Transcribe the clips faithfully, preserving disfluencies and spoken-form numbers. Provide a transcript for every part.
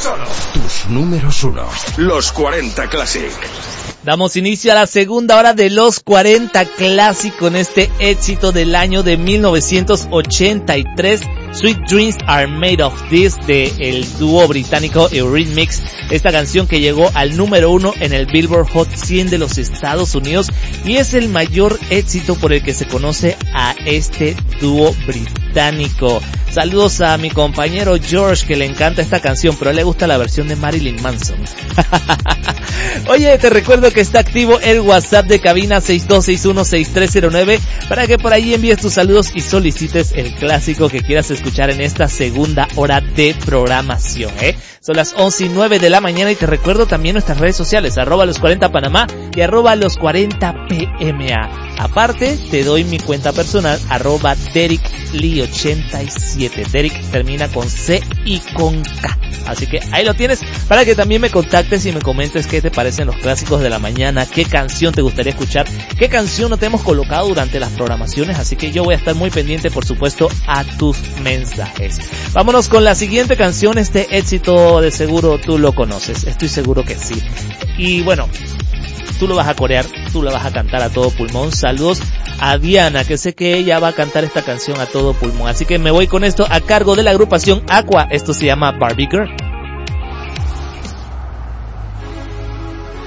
Solo tus números uno. Los cuarenta Classic. Damos inicio a la segunda hora de Los cuarenta Classic con este éxito del año de mil novecientos ochenta y tres, Sweet Dreams Are Made of This, de el dúo británico Eurythmics. Esta canción que llegó al número uno en el Billboard Hot cien de los Estados Unidos y es el mayor éxito por el que se conoce a este dúo británico. Saludos a mi compañero George, que le encanta esta canción, pero a él le gusta la versión de Marilyn Manson. Oye, te recuerdo que está activo el WhatsApp de cabina seis dos seis uno seis tres cero nueve para que por ahí envíes tus saludos y solicites el clásico que quieras escuchar en esta segunda hora de programación, ¿eh? Son las once y nueve de la mañana y te recuerdo también nuestras redes sociales, arroba los cuarenta Panamá y arroba los cuarenta P M A. Aparte, te doy mi cuenta personal, arroba Derek Lee ochenta y siete. Derek termina con C y con K. Así que ahí lo tienes para que también me contactes y me comentes qué te parecen los clásicos de la mañana, qué canción te gustaría escuchar, qué canción no te hemos colocado durante las programaciones. Así que yo voy a estar muy pendiente, por supuesto, a tus mensajes. Vámonos con la siguiente canción. Este éxito de seguro tú lo conoces, estoy seguro que sí. Y bueno, tú lo vas a corear, tú lo vas a cantar a todo pulmón. Saludos a Diana, que sé que ella va a cantar esta canción a todo pulmón. Así que me voy con esto a cargo de la agrupación Aqua. Esto se llama Barbie Girl.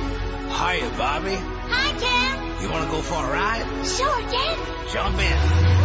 Hiya, Bobby. Hi, Ken. You wanna go for a ride? Sure, Ken. Jump in.